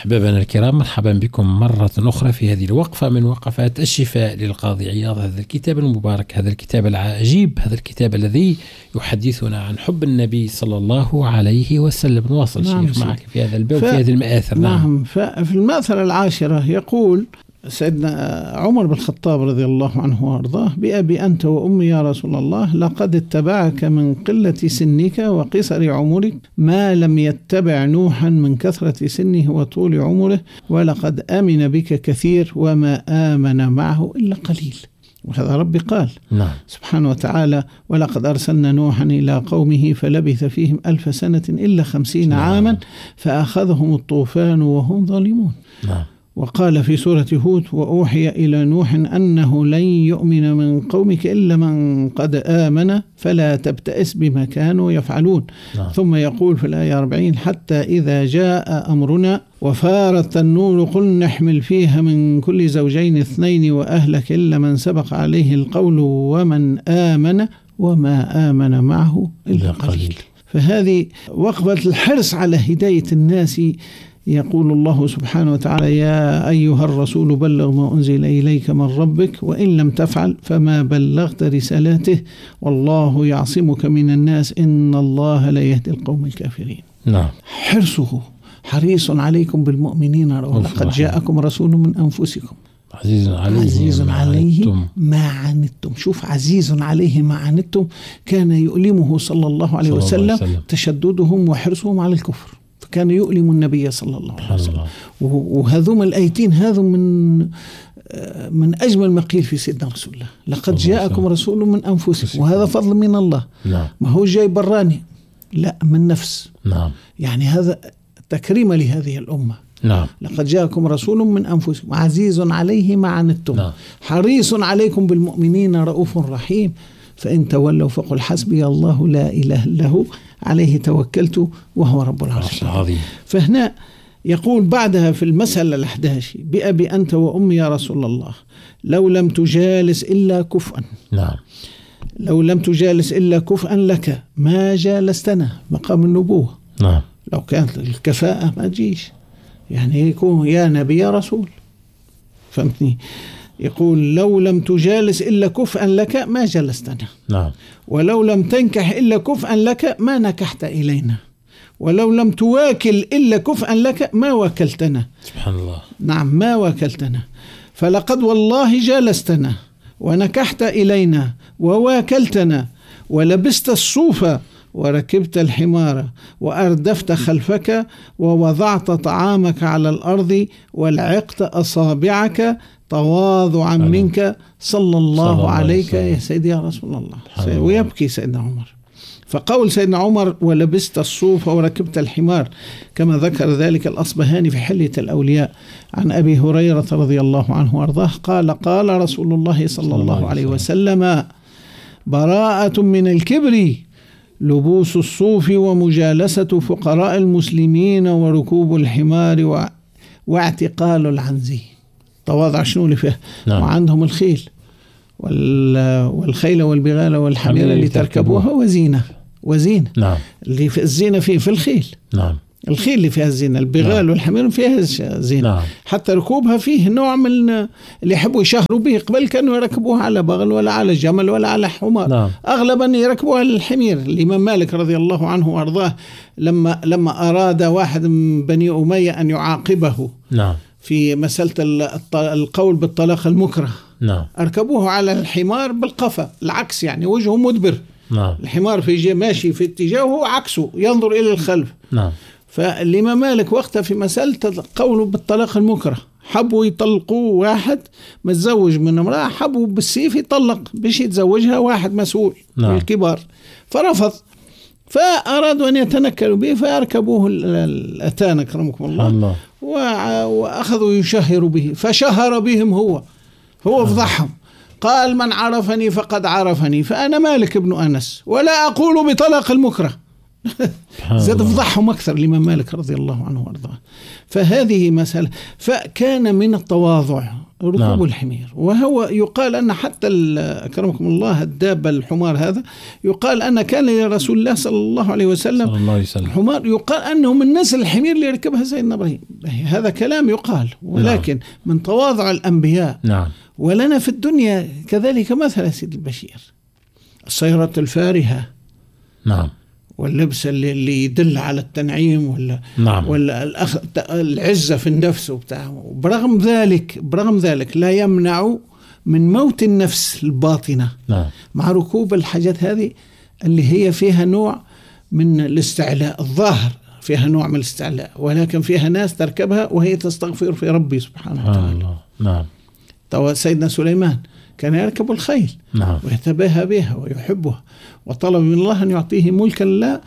أحبابنا الكرام، مرحبا بكم مرة أخرى في هذه الوقفة من وقفات الشفاء للقاضي عياض. هذا الكتاب المبارك، هذا الكتاب العجيب، هذا الكتاب الذي يحدثنا عن حب النبي صلى الله عليه وسلم. نواصل شيخ معك في هذا الباب في هذه المآثر. نعم. ففي المآثر العاشرة يقول سيدنا عمر بن الخطاب رضي الله عنه وارضاه: بأبي أنت وأمي يا رسول الله، لقد اتبعك من قلة سنك وقصر عمرك ما لم يتبع نوحا من كثرة سنه وطول عمره، ولقد آمن بك كثير وما آمن معه إلا قليل. وهذا ربي قال سبحانه وتعالى: ولقد أرسلنا نوحا إلى قومه فلبث فيهم 1000 سنة إلا 50 عاما فأخذهم الطوفان وهم ظالمون. وقال في سورة هود: وأوحي إلى نوح أنه لن يؤمن من قومك إلا من قد آمن فلا تبتئس بما كانوا يفعلون. ثم يقول في الآية 40: حتى إذا جاء أمرنا وفارت النور قلنا احمل فيها من كل زوجين 2 وأهلك إلا من سبق عليه القول ومن آمن وما آمن معه إلا قليل. فهذه وقفة الحرص على هداية الناس. يقول الله سبحانه وتعالى: يا أيها الرسول بلغ ما أنزل إليك من ربك وإن لم تفعل فما بلغت رسالته والله يعصمك من الناس إن الله لا يهدي القوم الكافرين. حرصه حريص عليكم بالمؤمنين لقد جاءكم رسول من أنفسكم عزيز عليه ما عنتم. شوف، عزيز عليه ما عنتم. كان يؤلمه صلى الله عليه وسلم تشددهم وحرصهم على الكفر، كان يؤلم النبي صلى الله عليه وسلم. وهذوم الآيتين هذا من أجمل ما قيل في سيدنا رسول الله: لقد جاءكم رسول من أنفسكم. وهذا فضل من الله. ما هو جاي براني، لا، من نفس. يعني هذا تكريم لهذه الأمة. لقد جاءكم رسول من أنفسكم عزيز عليه ما عنتم حريص عليكم بالمؤمنين رؤوف رحيم فإن تولوا فقل حسبي الله لا إله إلا هو عليه توكلت وهو رب العرش العظيم. فهنا يقول بعدها في المسألة 11: بأبي أنت وأمي يا رسول الله، لو لم تجالس إلا كفءا. لو لم تجالس إلا كفءا لك ما جالستنا. مقام النبوة. لو كانت الكفاءة ما تجيش، يعني يكون يا نبي يا رسول. فهمتني؟ يقول: لو لم تجالس إلا كفءا لك ما جلستنا. ولو لم تنكح إلا كفءا لك ما نكحت إلينا. ولو لم تواكل إلا كفءا لك ما وكلتنا. سبحان الله. نعم، ما وكلتنا. فلقد والله جالستنا ونكحت إلينا وواكلتنا ولبست الصوف وركبت الحمار وأردفت خلفك ووضعت طعامك على الأرض والعقت أصابعك تواضعا منك صلى الله عليك يا سيدي يا رسول الله. ويبكي سيدنا عمر. فقول سيدنا عمر: ولبست الصوف وركبت الحمار، كما ذكر ذلك الأصبهاني في حلية الأولياء عن أبي هريرة رضي الله عنه وارضاه قال: قال رسول الله صلى الله عليه وسلم: براءة من الكبر لبوس الصوف ومجالسة فقراء المسلمين وركوب الحمار واعتقال العنزي. تواضع شنو اللي فيه؟ وعندهم الخيل والخيل والبغال والحمير اللي تركبوها وزينة. اللي في الزينة في الخيل. الخيل اللي فيها الزينة، البغال والحمير فيها زينة. حتى ركوبها فيه نوع من اللي يحبوا يشهروا به. قبل كانوا يركبوها على بغل ولا على جمل ولا على حمار. أغلبا يركبوها الحمير. الإمام مالك رضي الله عنه وأرضاه لما أراد واحد من بني أمية أن يعاقبه في مسألة القول بالطلاق المكره، أركبوه على الحمار بالقفا العكس، يعني وجهه مدبر. الحمار في ماشي في اتجاهه وهو عكسه ينظر إلى الخلف. فالإمام مالك وقتها في مسألة قوله بالطلاق المكره، حبوا يطلقوا واحد متزوج من امرأة، حبوا بالسيف يطلق بيش يتزوجها واحد مسؤول من الكبار، فرفض. فأرادوا أن يتنكلوا به فيركبوه الأتان أكرمكم الله. وأخذوا يشهروا به، فشهر بهم هو فضحهم. قال: من عرفني فقد عرفني فأنا مالك بن أنس ولا أقول بطلاق المكره. زاد فضحهم أكثر الإمام مالك رضي الله عنه وارضاه. فهذه مسألة. فكان من التواضع ركوب الحمير. وهو يقال أن حتى أكرمكم الله الدابة الحمار هذا يقال أن كان لرسول الله صلى الله عليه وسلم حمار يقال أنه من نسل الحمير اللي يركبها سيدنا إبراهيم. هذا كلام يقال، ولكن من تواضع الأنبياء. نعم. ولنا في الدنيا كذلك مثل سيد البشير، السيارة الفارهة. نعم. واللبس اللي يدل على التنعيم ولا العزة في النفس وبتاعه. برغم ذلك لا يمنع من موت النفس الباطنة. نعم. مع ركوب الحاجات هذه اللي هي فيها نوع من الاستعلاء الظاهر، فيها نوع من الاستعلاء، ولكن فيها ناس تركبها وهي تستغفر في ربي سبحانه وتعالى. نعم. سيدنا سليمان كان يركب الخيل. نعم. ويتباهى بها ويحبها، وطلب من الله أن يعطيه ملكا لا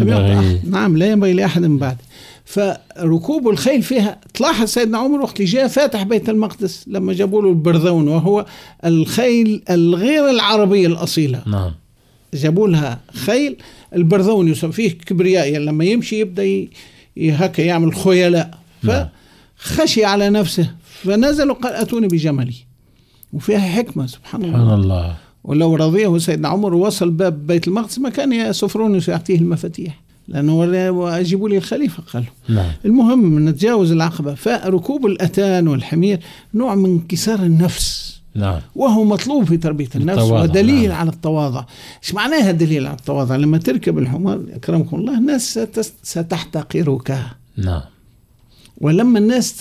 ينبغي لأحد من بعد. فركوب الخيل فيها تلاحظ سيدنا عمر وقت جاء فاتح بيت المقدس لما جابوا له البرذون، وهو الخيل الغير العربية الأصيلة. نعم. جابوا لها خيل البرذون يسمى فيه كبرياء، يعني لما يمشي يبدأ هكا يعمل خيلاء، فخشي على نفسه فنزل وقال أتوني بجملي. وفيها حكمة سبحان الله. ولو رضيه سيدنا عمر وصل باب بيت المقدس ما كان سفرونس يعطيه المفاتيح، لأنه أجيبوا لي الخليفة قالوا. نعم. المهم نتجاوز العقبة. فركوب الأتان والحمير نوع من انكسار النفس. نعم. وهو مطلوب في تربية النفس ودليل على التواضع. إيش معناها دليل على التواضع؟ لما تركب الحمار أكرمكم الله الناس ستحتقرك. نعم. ولما الناس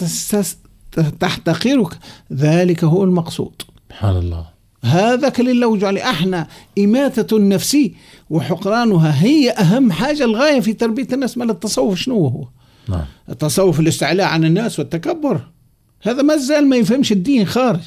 تحتقرك ذلك هو المقصود. سبحان الله. هذا كلله وجعل احنا إماتة النفس وحقرانها هي أهم حاجة الغاية في تربية الناس. ما التصوف شنو هو؟ نعم. التصوف الاستعلاء عن الناس والتكبر، هذا ما زال ما يفهمش الدين، خارج.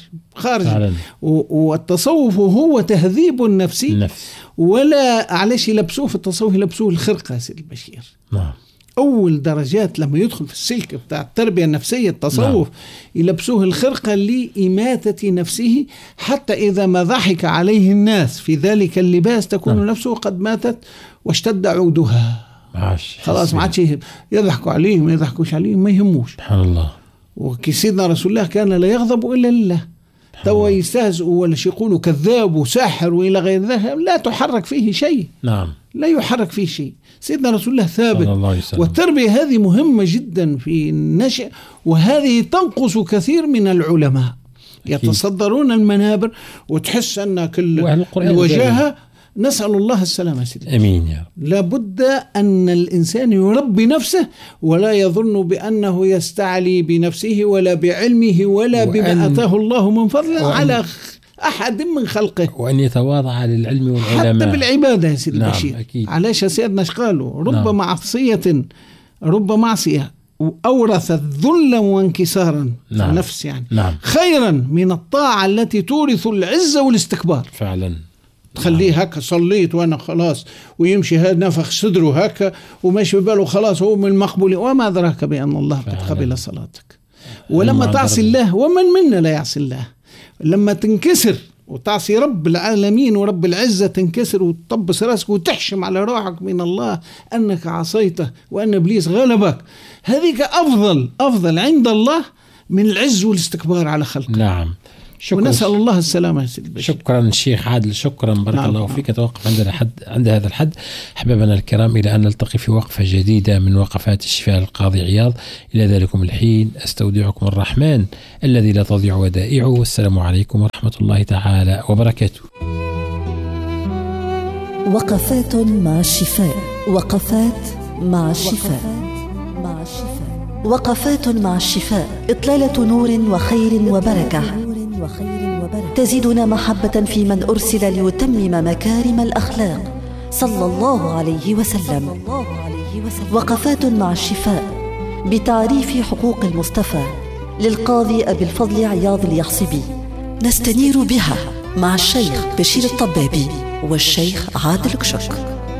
والتصوف هو تهذيب النفس. ولا علاش يلبسوه في التصوف؟ يلبسوه الخرقة سيد البشير. نعم. أول درجات لما يدخل في السلك بتاع التربية النفسية التصوف. نعم. يلبسوه الخرقة لإماتة نفسه، حتى إذا ما ضحك عليه الناس في ذلك اللباس تكون نعم. نفسه قد ماتت واشتد عودها. خلاص ما عادش يضحكوا عليه ما يضحكوش عليه ما يهموش. سبحان الله. وكسيدنا رسول الله كان لا يغضب إلا لله. توا يستهزئوا ولا يقولوا كذاب وساحر وإلى غير ذلك، لا تحرك فيه شيء. نعم. لا يحرك فيه شيء. سيدنا رسول الله ثابت. والتربية هذه مهمة جدا في النشأ، وهذه تنقص كثير من العلماء. يتصدرون المنابر وتحس أن كل الوجاهة. نسأل الله السلامة سيدنا. أمين يا رب. لابد أن الإنسان يربي نفسه ولا يظن بأنه يستعلي بنفسه ولا بعلمه ولا بما أتاه الله من فضل على أحد من خلقه، وأن يتواضع للعلم والعلماء حتى بالعبادة يا سيدي البشير. نعم. علاش سيدنا قالوا رب معصية أورثت ذلا وانكسارا. نعم. النفس يعني. نعم. خيرا من الطاعة التي تورث العزة والاستكبار. فعلا. تخليه هكا صليت وانا خلاص، ويمشي هذا نفخ صدره هكا وماشي بباله خلاص هو من المقبول. وما أدراك بأن الله قد قبل صلاتك. ولما تعصي الله، ومن منا لا يعصي الله، لما تنكسر وتعصي رب العالمين ورب العزة، تنكسر وتطبس راسك وتحشم على روحك من الله أنك عصيته وأن إبليس غلبك، هذيك أفضل عند الله من العز والاستكبار على خلقه. نعم. ونسأل الله السلامة. شكرا شيخ عادل، شكرا بارك نعم. الله فيك. توقف عند هذا الحد. أحبابنا الكرام، إلى أن نلتقي في وقفة جديدة من وقفات الشفاء القاضي عياض. إلى ذلكم الحين أستودعكم الرحمن الذي لا تضيع ودائعه، والسلام عليكم ورحمة الله تعالى وبركاته. وقفات مع الشفاء. وقفات مع الشفاء. وقفات مع الشفاء، إطلالة نور وخير وبركة تزيدنا محبة في من أرسل ليتمم مكارم الأخلاق صلى الله عليه وسلم. وقفات مع الشفاء بتعريف حقوق المصطفى للقاضي أبي الفضل عياض اليحصبي، نستنير بها مع الشيخ بشير الطبابي والشيخ عادل كشك.